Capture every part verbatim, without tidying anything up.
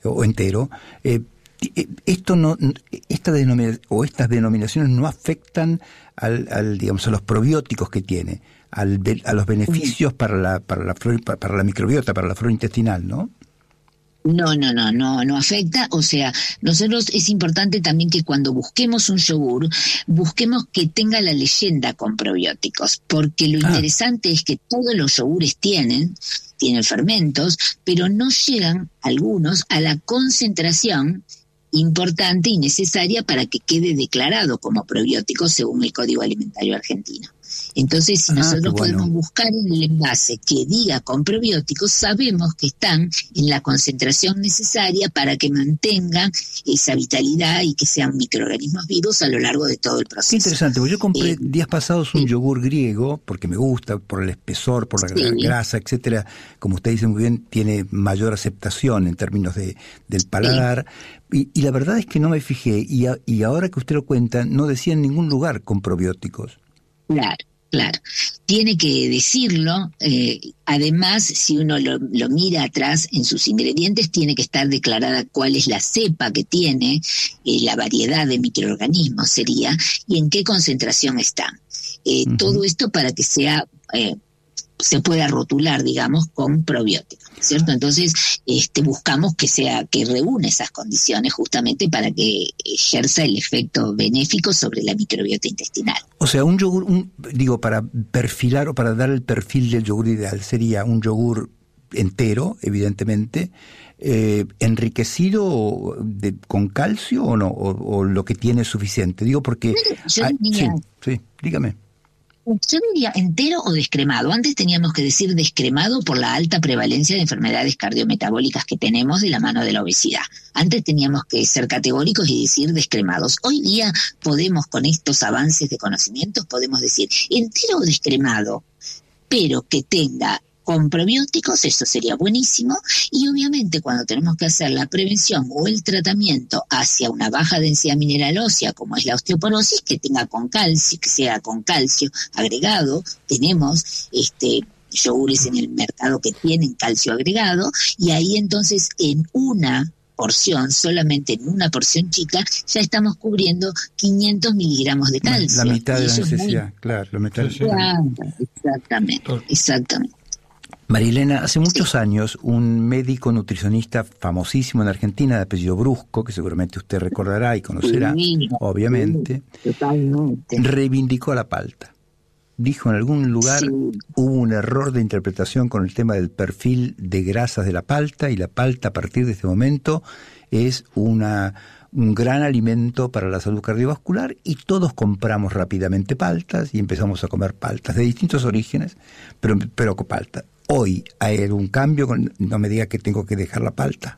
o entero, eh, esto no, esta denomina, o estas denominaciones no afectan al, al digamos a los probióticos que tiene, al, a los beneficios para la para la flora, para la microbiota, para la flora intestinal, ¿no? No, no, no, no, no afecta. O sea, nosotros es importante también que cuando busquemos un yogur, busquemos que tenga la leyenda con probióticos, porque lo ah. interesante es que todos los yogures tienen, tienen fermentos, pero no llegan algunos a la concentración importante y necesaria para que quede declarado como probiótico según el Código Alimentario Argentino. Entonces, si ah, nosotros bueno. podemos buscar en el envase que diga con probióticos, sabemos que están en la concentración necesaria para que mantengan esa vitalidad y que sean microorganismos vivos a lo largo de todo el proceso. Qué interesante, porque yo compré eh, días pasados un sí. yogur griego, porque me gusta, por el espesor, por la sí. grasa, etcétera. Como usted dice muy bien, tiene mayor aceptación en términos de del paladar. Sí. Y, y la verdad es que no me fijé, y, a, y ahora que usted lo cuenta, no decía en ningún lugar con probióticos. Claro, claro. Tiene que decirlo. Eh, además, si uno lo, lo mira atrás en sus ingredientes, tiene que estar declarada cuál es la cepa que tiene, eh, la variedad de microorganismos sería, y en qué concentración están. Eh, uh-huh. Todo esto para que sea... Eh, se pueda rotular, digamos, con probióticos, ¿cierto? Entonces, este, buscamos que sea, que reúne esas condiciones justamente para que ejerza el efecto benéfico sobre la microbiota intestinal. O sea, un yogur, un, digo, para perfilar o para dar el perfil del yogur ideal, sería un yogur entero, evidentemente, eh, enriquecido de, con calcio o no, o, o lo que tiene es suficiente. Digo porque... Yo hay, diría, sí, sí, dígame. Yo diría entero o descremado. Antes teníamos que decir descremado por la alta prevalencia de enfermedades cardiometabólicas que tenemos de la mano de la obesidad. Antes teníamos que ser categóricos y decir descremados. Hoy día podemos, con estos avances de conocimientos, podemos decir entero o descremado, pero que tenga con probióticos, eso sería buenísimo. Y obviamente cuando tenemos que hacer la prevención o el tratamiento hacia una baja densidad mineral ósea, como es la osteoporosis, que tenga con calcio, que sea con calcio agregado. Tenemos este yogures en el mercado que tienen calcio agregado, y ahí entonces en una porción, solamente en una porción chica, ya estamos cubriendo quinientos miligramos de calcio. La mitad de la necesidad, muy... claro, la mitad de la claro, exactamente, exactamente. Marilena, hace muchos años un médico nutricionista famosísimo en Argentina de apellido Brusco, que seguramente usted recordará y conocerá, sí, obviamente, sí, totalmente, reivindicó la palta. Dijo en algún lugar sí. hubo un error de interpretación con el tema del perfil de grasas de la palta, y la palta a partir de este momento es una un gran alimento para la salud cardiovascular, y todos compramos rápidamente paltas y empezamos a comer paltas de distintos orígenes, pero, pero con palta. Hoy hay algún cambio, con, no me diga que tengo que dejar la palta.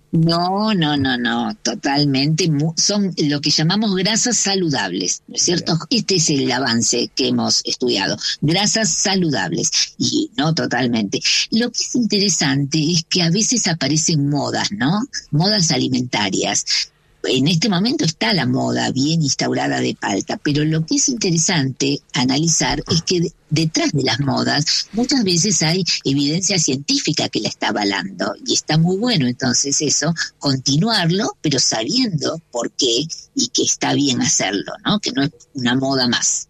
No, no, no, no, totalmente. Son lo que llamamos grasas saludables, ¿no es cierto? Este es el avance que hemos estudiado, grasas saludables, y no totalmente. Lo que es interesante es que a veces aparecen modas, ¿no? Modas alimentarias. En este momento está la moda bien instaurada de palta, pero lo que es interesante analizar es que de, detrás de las modas muchas veces hay evidencia científica que la está avalando, y está muy bueno entonces eso, continuarlo, pero sabiendo por qué y que está bien hacerlo, ¿no? Que no es una moda más.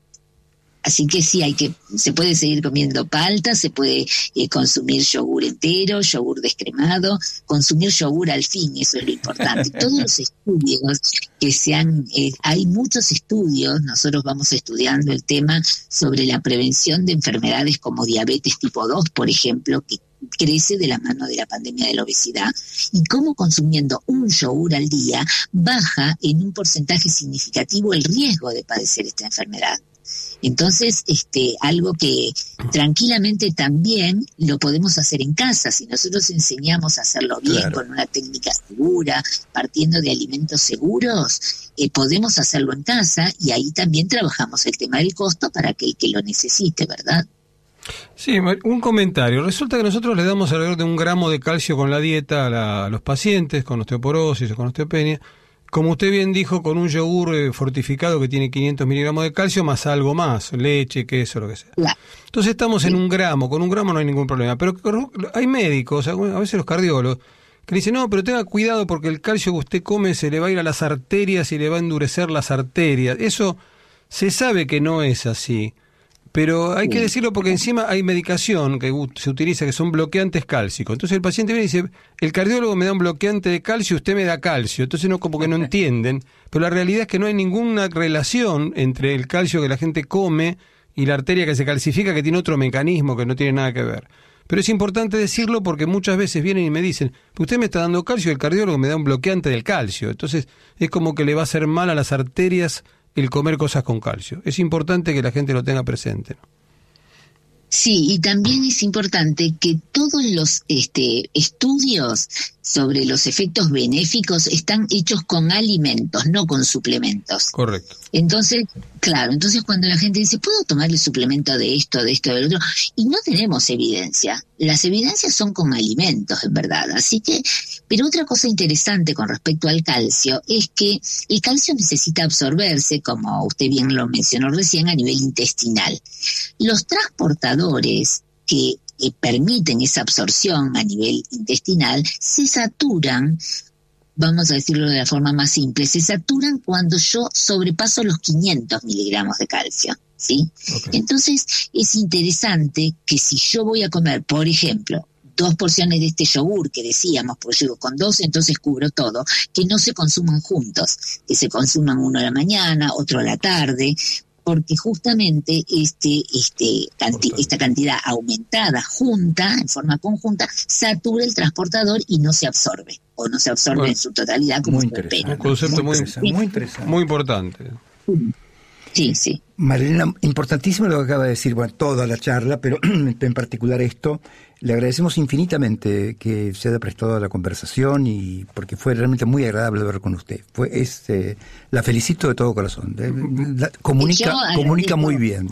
Así que sí, hay que, se puede seguir comiendo palta, se puede eh, consumir yogur entero, yogur descremado, consumir yogur al fin, eso es lo importante. Todos los estudios que se han, eh, hay muchos estudios, nosotros vamos estudiando el tema sobre la prevención de enfermedades como diabetes tipo dos, por ejemplo, que crece de la mano de la pandemia de la obesidad, y cómo consumiendo un yogur al día baja en un porcentaje significativo el riesgo de padecer esta enfermedad. Entonces, este, algo que tranquilamente también lo podemos hacer en casa. Si nosotros enseñamos a hacerlo bien, claro, con una técnica segura, partiendo de alimentos seguros, eh, podemos hacerlo en casa, y ahí también trabajamos el tema del costo para que el que lo necesite, ¿verdad? Sí, un comentario. Resulta que nosotros le damos alrededor de un gramo de calcio con la dieta a, la, a los pacientes con osteoporosis o con osteopenia. Como usted bien dijo, con un yogur eh, fortificado que tiene quinientos miligramos de calcio más algo más, leche, queso, lo que sea. Entonces estamos en un gramo, con un gramo no hay ningún problema. Pero hay médicos, a veces los cardiólogos, que le dicen, no, pero tenga cuidado porque el calcio que usted come se le va a ir a las arterias y le va a endurecer las arterias. Eso se sabe que no es así. Pero hay que decirlo porque encima hay medicación que se utiliza que son bloqueantes cálcicos. Entonces el paciente viene y dice, el cardiólogo me da un bloqueante de calcio, usted me da calcio. Entonces no, como que no entienden. Pero la realidad es que no hay ninguna relación entre el calcio que la gente come y la arteria que se calcifica, que tiene otro mecanismo que no tiene nada que ver. Pero es importante decirlo porque muchas veces vienen y me dicen, usted me está dando calcio y el cardiólogo me da un bloqueante del calcio. Entonces es como que le va a hacer mal a las arterias el comer cosas con calcio. Es importante que la gente lo tenga presente, ¿no? Sí, y también es importante que todos los este, estudios sobre los efectos benéficos están hechos con alimentos, no con suplementos. Correcto. Entonces, claro, entonces cuando la gente dice, ¿puedo tomar el suplemento de esto, de esto, del otro? Y no tenemos evidencia. Las evidencias son con alimentos, en verdad. Así que, pero otra cosa interesante con respecto al calcio es que el calcio necesita absorberse, como usted bien lo mencionó recién, a nivel intestinal. Los transportadores que eh, permiten esa absorción a nivel intestinal se saturan, vamos a decirlo de la forma más simple, se saturan cuando yo sobrepaso los quinientos miligramos de calcio, ¿sí? Okay. Entonces es interesante que si yo voy a comer, por ejemplo, dos porciones de este yogur que decíamos, porque yo digo, con dos entonces cubro todo, que no se consuman juntos, que se consuman uno a la mañana, otro a la tarde, porque justamente este, este canti- esta cantidad aumentada junta, en forma conjunta, satura el transportador y no se absorbe, o no se absorbe bueno, en su totalidad como muy se espera. Un concepto muy, muy, muy interesante. Muy importante. Sí, sí. Marilena, importantísimo lo que acaba de decir, bueno, toda la charla, pero en particular esto. Le agradecemos infinitamente que se haya prestado a la conversación y porque fue realmente muy agradable ver con usted. Fue es eh, la felicito de todo corazón. Eh, la, comunica comunica muy bien.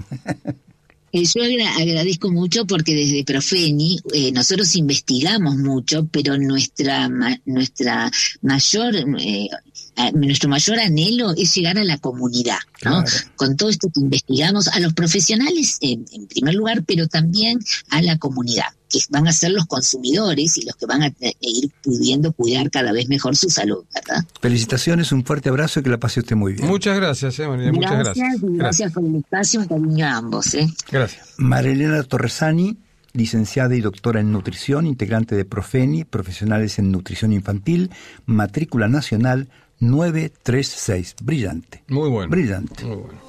Yo agradezco mucho porque desde Profeni eh, nosotros investigamos mucho, pero nuestra nuestra mayor eh, nuestro mayor anhelo es llegar a la comunidad, ¿no? Claro. Con todo esto que investigamos, a los profesionales en, en primer lugar, pero también a la comunidad, que van a ser los consumidores y los que van a ir pudiendo cuidar cada vez mejor su salud, ¿verdad? Felicitaciones, un fuerte abrazo y que la pase usted muy bien. Muchas gracias, eh, María, muchas gracias. Gracias, gracias, gracias por el espacio, un cariño a ambos, ¿eh? Gracias. Marilena Torresani, licenciada y doctora en nutrición, integrante de Profeni, profesionales en nutrición infantil, matrícula nacional nueve tres seis. Brillante. Muy bueno. Brillante. Muy bueno.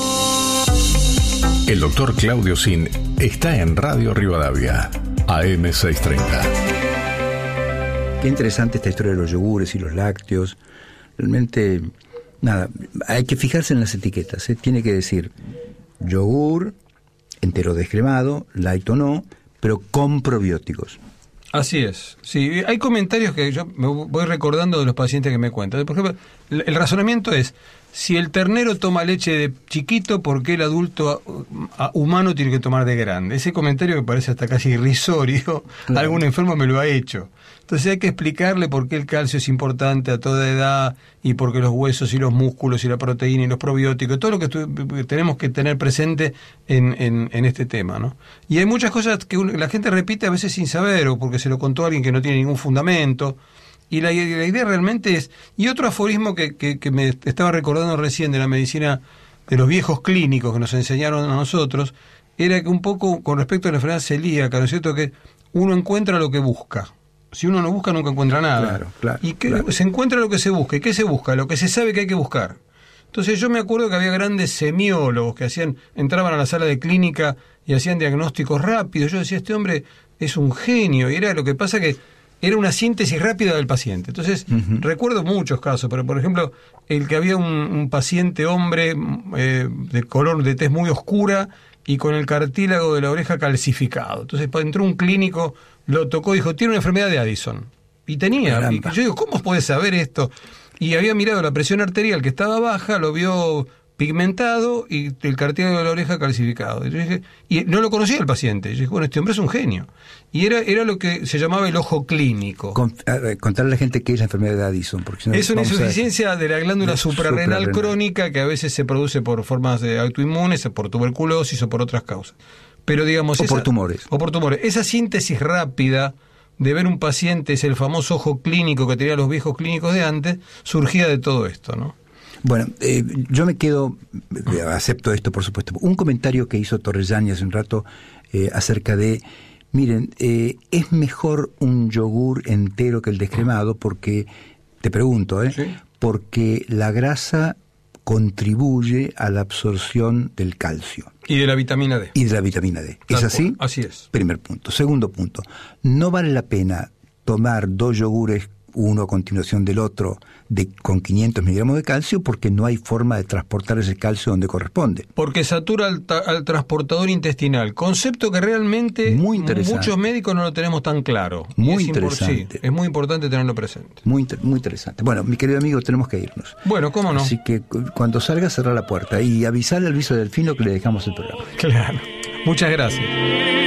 El doctor Claudio Zin está en Radio Rivadavia, A M seiscientos treinta. Qué interesante esta historia de los yogures y los lácteos. Realmente, nada, hay que fijarse en las etiquetas, ¿eh? Tiene que decir yogur, entero descremado, light o no, pero con probióticos. Así es. Sí, hay comentarios que yo me voy recordando de los pacientes que me cuentan. Por ejemplo, el razonamiento es, si el ternero toma leche de chiquito, ¿por qué el adulto humano tiene que tomar de grande? Ese comentario que parece hasta casi irrisorio, claro. Algún enfermo me lo ha hecho. Entonces hay que explicarle por qué el calcio es importante a toda edad y por qué los huesos y los músculos y la proteína y los probióticos, todo lo que tu- tenemos que tener presente en, en, en este tema, ¿no? Y hay muchas cosas que uno, la gente repite a veces sin saber o porque se lo contó a alguien que no tiene ningún fundamento. Y la, la idea realmente es... Y otro aforismo que, que, que me estaba recordando recién de la medicina de los viejos clínicos que nos enseñaron a nosotros, era que un poco con respecto a la enfermedad celíaca, ¿no es cierto?, que uno encuentra lo que busca. Si uno no busca, nunca encuentra nada. Claro, claro, y que claro. se encuentra lo que se busca. ¿Y qué se busca? Lo que se sabe que hay que buscar. Entonces yo me acuerdo que había grandes semiólogos que hacían, entraban a la sala de clínica y hacían diagnósticos rápidos. Yo decía, este hombre es un genio. Y era lo que pasa que era una síntesis rápida del paciente. Entonces, uh-huh. recuerdo muchos casos, pero por ejemplo, el que había un, un paciente hombre eh, de color de tez muy oscura y con el cartílago de la oreja calcificado. Entonces entró un clínico, lo tocó y dijo, tiene una enfermedad de Addison. Y tenía. Y yo digo, ¿cómo puedes saber esto? Y había mirado la presión arterial que estaba baja, lo vio pigmentado y el cartílago de la oreja calcificado. Y, yo dije, y no lo conocía el paciente. Yo dije, bueno, este hombre es un genio. Y era era lo que se llamaba el ojo clínico. Con, a, contarle a la gente qué es la enfermedad de Addison. Porque si no, es una insuficiencia a... de la glándula suprarrenal, suprarrenal crónica que a veces se produce por formas de autoinmunes, por tuberculosis o por otras causas. Pero digamos... O esa, por tumores. O por tumores. Esa síntesis rápida de ver un paciente, es el famoso ojo clínico que tenían los viejos clínicos de antes, surgía de todo esto, ¿no? Bueno, eh, yo me quedo, eh, acepto esto por supuesto, un comentario que hizo Torresani hace un rato eh, acerca de, miren, eh, es mejor un yogur entero que el descremado porque, te pregunto, ¿eh? ¿Sí? Porque la grasa contribuye a la absorción del calcio. Y de la vitamina D. Y de la vitamina D. ¿Es así? Así es. Primer punto. Segundo punto, no vale la pena tomar dos yogures, uno a continuación del otro, de con quinientos miligramos de calcio, porque no hay forma de transportar ese calcio donde corresponde. Porque satura al, al transportador intestinal, concepto que realmente muy muchos médicos no lo tenemos tan claro. Muy es interesante. Sí, es muy importante tenerlo presente. Muy, inter muy interesante. Bueno, mi querido amigo, tenemos que irnos. Bueno, ¿cómo no? Así que cuando salga, cerrar la puerta y avisarle al viso Delfino que le dejamos el programa. Claro. Muchas gracias.